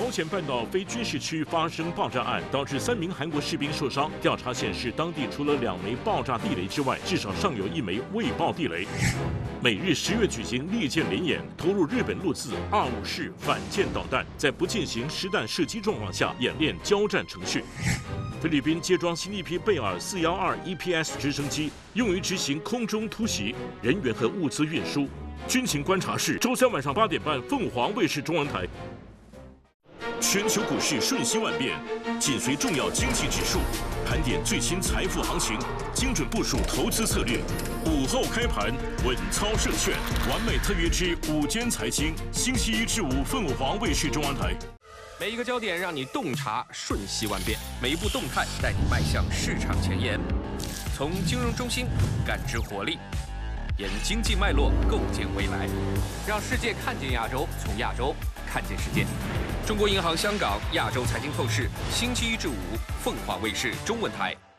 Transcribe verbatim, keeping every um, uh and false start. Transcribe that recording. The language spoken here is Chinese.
朝鲜半岛非军事区发生爆炸案，导致三名韩国士兵受伤。调查显示，当地除了两枚爆炸地雷之外，至少尚有一枚未爆地雷。美日十月举行利剑联演，投入日本陆自二五式反舰导弹，在不进行实弹射击状况下演练交战程序。菲律宾接装新一批贝尔四幺二 E P S 直升机，用于执行空中突袭、人员和物资运输。军情观察室，周三晚上八点半，凤凰卫视中文台。全球股市瞬息万变，紧随重要经济指数，盘点最新财富行情，精准部署投资策略。午后开盘，稳操胜券，完美特约之午间财经，星期一至五，凤凰卫视中文台。 每一个焦点让你洞察瞬息万变，每一步动态带你迈向市场前沿。从金融中心感知活力，沿经济脉络构建未来，让世界看见亚洲，从亚洲看见世界。中国银行香港亚洲财经透视，星期一至五，凤凰卫视中文台。